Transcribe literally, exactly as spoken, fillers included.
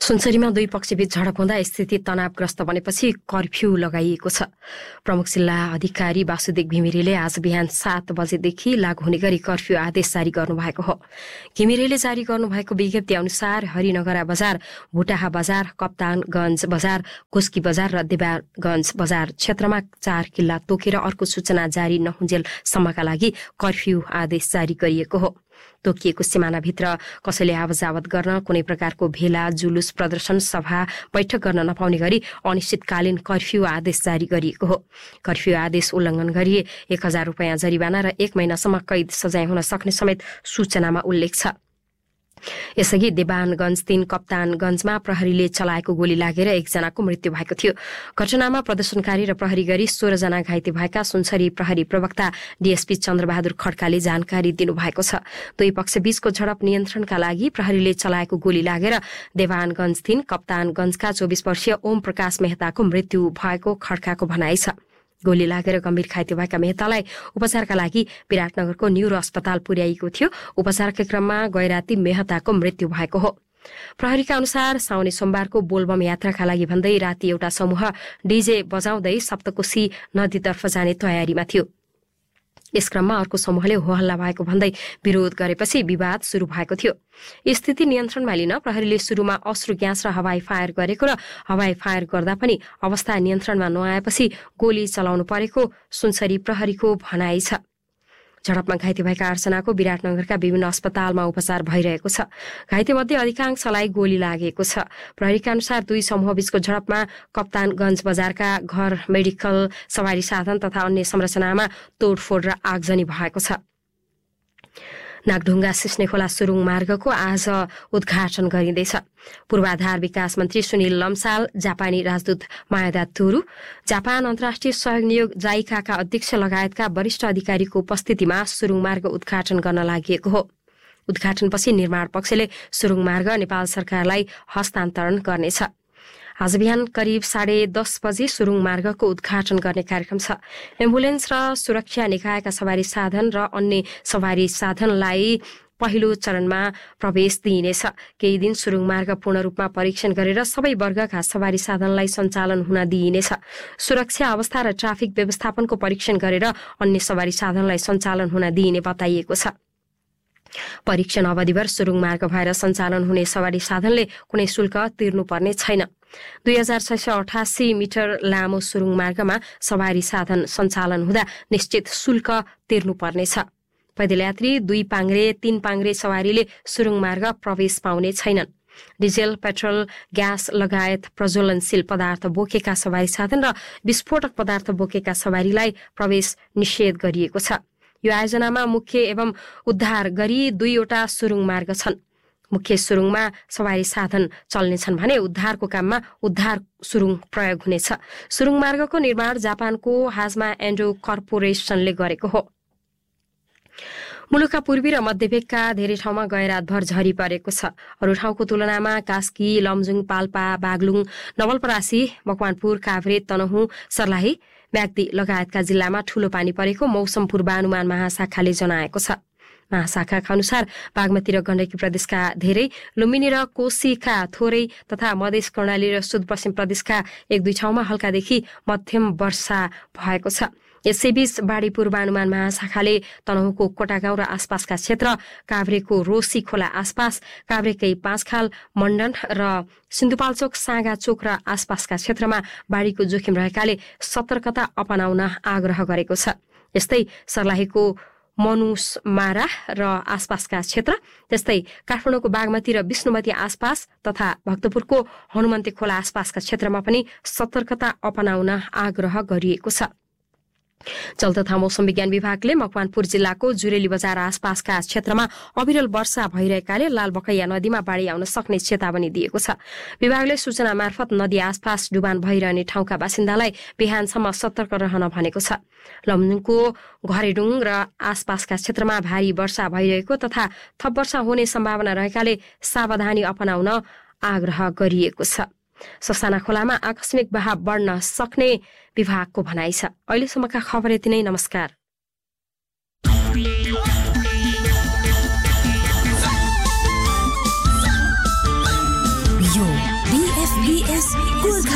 सुनसरीमा दुई पक्षबीच झडप हुँदा स्थिति तनावग्रस्त बनेपछि कर्फ्यू लगाइएको छ। प्रमुख जिल्ला अधिकारी वासुदेव घिमिरेले आज बिहान सात बजेदेखि लागू हुने गरी कर्फ्यू आदेश जारी गर्नुभएको हो। घिमिरेले जारी गर्नुभएको विज्ञप्ति अनुसार हरिनगरा बजार, भुटाहा बजार, कप्तानगञ्ज बजार, कोस्की बजार र देवागञ्ज बजार क्षेत्रमा चार किल्ला तोकेर अर्को सूचना जारी नहुन्जेलसम्मका लागि कर्फ्यू आदेश जारी गरिएको हो। तोकिएको सिमानाभित्र कसैले आवत-जावत गर्न, कुनै प्रकारको भेला, जुलुस, प्रदर्शन, सभा, बैठक गर्न नपाउने गरी अनिश्चितकालीन कर्फ्यू आदेश जारी गरिएको हो। कर्फ्यू आदेश उल्लङ्घन गरी एक हजार रुपियाँ जरिवाना र एक महिनासम्म कैद सजाय हुन सक्ने समेत सूचनामा उल्लेख छ। यसअघि देवानगञ्ज तीन कप्तानगञ्जमा प्रहरीले चलाएको गोली लागेर एकजनाको मृत्यु भएको थियो। घटनामा प्रदर्शनकारी र प्रहरी गरी सोह्र जना घाइते भएका सुनसरी प्रहरी प्रवक्ता डीएसपी चन्द्रबहादुर खड्काले जानकारी दिनुभएको छ। दुई पक्षबीचको झडप नियन्त्रणका लागि प्रहरीले चलाएको गोली लागेर देवानगञ्ज तीन कप्तानगञ्जका चौबिस वर्षीय ओम प्रकाश मेहताको मृत्यु भएको खड्काको भनाइ छ। गोली लागेर गम्भीर घाइते भएका मेहतालाई उपचारका लागि विराटनगरको न्युरो अस्पताल पुर्याइएको थियो। उपचारका क्रममा गैराती मेहताको मृत्यु भएको हो। प्रहरीका अनुसार साउने सोमबारको बोलबम यात्राका लागि भन्दै राति एउटा समूह डीजे बजाउँदै सप्तकोशी नदीतर्फ जाने तयारीमा थियो। यस क्रममा अर्को समूहले होहल्ला भएको भन्दै विरोध गरेपछि विवाद शुरू भएको थियो। स्थिति नियन्त्रणमा लिन प्रहरीले सुरुमा अश्रु ग्यास र हवाई फायर गरेको र हवाई फायर गर्दा पनि अवस्था नियन्त्रणमा नआएपछि गोली चलाउनु परेको सुनसरी प्रहरीको भनाइ छ। झडपमा घाइते भएका आठजनाको विराटनगरका विभिन्न अस्पतालमा उपचार भइरहेको छ। घाइते मध्ये अधिकांशलाई गोली लागेको छ। प्रहरीका अनुसार दुई समूहबीचको झडपमा कप्तानगञ्ज बजारका घर, मेडिकल, सवारी साधन तथा अन्य संरचनामा तोडफोड र आगजनी भएको छ। नागढुङ्गा सिस्नेखोला सुरुङ मार्गको आज उद्घाटन गरिँदैछ। पूर्वाधार विकास मन्त्री सुनिल लम्साल, जापानी राजदूत मायादा तुरु, जापान अन्तर्राष्ट्रिय सहयोग नियोग जाइकाका अध्यक्ष लगायतका वरिष्ठ अधिकारीको उपस्थितिमा सुरुङ मार्ग उद्घाटन गर्न लागि हो। उद्घाटनपछि निर्माण पक्षले सुरुङ मार्ग नेपाल सरकारलाई हस्तान्तरण गर्नेछ। आज बिहान करिब साढे दस बजे सुरुङ मार्गको उद्घाटन गर्ने कार्यक्रम छ। एम्बुलेन्स र सुरक्षा निकायका सवारी साधन र अन्य सवारी साधनलाई पहिलो चरणमा प्रवेश दिइनेछ। केही दिन सुरुङ मार्ग पूर्ण रूपमा परीक्षण गरेर सबै वर्गका सवारी साधनलाई सञ्चालन हुन दिइनेछ। सुरक्षा अवस्था र ट्राफिक व्यवस्थापनको परीक्षण गरेर अन्य सवारी साधनलाई सञ्चालन हुन दिइने बताइएको छ। परीक्षण अवधिभर सुरुङ मार्ग भएर सञ्चालन हुने सवारी साधनले कुनै शुल्क तिर्नुपर्ने छैन। दुई हजार छ सय अठासी मिटर लामो सुरुङ मार्गमा सवारी साधन सञ्चालन हुँदा निश्चित शुल्क तिर्नुपर्नेछ। पैदल यात्री दुई पाङ्ग्रे तीन पाङ्ग्रे सवारीले सुरुङ मार्ग प्रवेश पाउने छैनन्। डिजेल, पेट्रोल, ग्यास लगायत प्रज्वलनशील पदार्थ बोकेका सवारी साधन र विस्फोटक पदार्थ बोकेका सवारीलाई प्रवेश निषेध गरिएको छ। यो आयोजनामा मुख्य एवं उद्धार गरी दुईवटा सुरुङ मार्ग छन्। मुख्य सुरुङमा सवारी साधन चल्नेछन् भने उद्धारको काममा उद्धार सुरुङ प्रयोग हुनेछ। सुरुङ मार्गको निर्माण जापानको हाजमा एन्डो कर्पोरेसनले गरेको हो। मुलुकका पूर्वी र मध्यभेगका धेरै ठाउँमा गए रातभर झरी परेको छ। अरू ठाउँको तुलनामा कास्की, लमजुङ, पाल्पा, बागलुङ, नवलपरासी, मकवानपुर, काभ्रे, तनहुँ, सर्लाही, म्याग्दी लगायतका जिल्लामा ठूलो पानी परेको मौसम पूर्वानुमान महाशाखाले जनाएको छ। महाशाखाका अनुसार बागमती र गण्डकी प्रदेशका धेरै, लुम्बिनी र कोशीका थोरै तथा मधेस कर्णाली र सुदूरपश्चिम प्रदेशका एक दुई ठाउँमा हल्कादेखि मध्यम वर्षा भएको छ। यसैबीच बाढी पूर्वानुमान महाशाखाले तनहुँको कोटागाउँ र आसपासका क्षेत्र, काभ्रेको रोसी खोला आसपास, काभ्रेकै पाँचखाल, मण्डन र सिन्धुपाल्चोक, साँगाचोक र आसपासका क्षेत्रमा बाढीको जोखिम रहेकाले सतर्कता अपनाउन आग्रह गरेको छ। यस्तै सर्लाहीको मनुसमारा र आसपासका क्षेत्र, त्यस्तै काठमाडौँको बागमती र विष्णुमती आसपास तथा भक्तपुरको हनुमन्ते खोला आसपासका क्षेत्रमा पनि सतर्कता अपनाउन आग्रह गरिएको छ। जल तथा मौसम विज्ञान विभागले मकवानपुर जिल्लाको जुरेली बजार आसपासका क्षेत्रमा अविरल वर्षा भइरहेकाले लालबकैया नदीमा बाढी आउन सक्ने चेतावनी दिएको छ। विभागले सूचना मार्फत नदी आसपास डुबान भइरहने ठाउँका बासिन्दालाई बिहानसम्म सतर्क रहन भनेको छ। लमजुङको घरेडुङ र आसपासका क्षेत्रमा भारी वर्षा भइरहेको तथा थप वर्षा हुने सम्भावना रहेकाले सावधानी अपनाउन आग्रह गरिएको छ। ससाना खोलामा आकस्मिक बहाव बढ्न सक्ने विभागको भनाइ छ। अहिलेसम्मका खबर यति नै। नमस्कार। यो एस